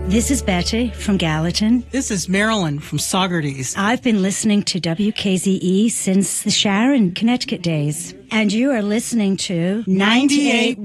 This is Betty from Gallatin. This is Marilyn from Saugerties. I've been listening to WKZE since the Sharon, Connecticut days. And you are listening to 98.1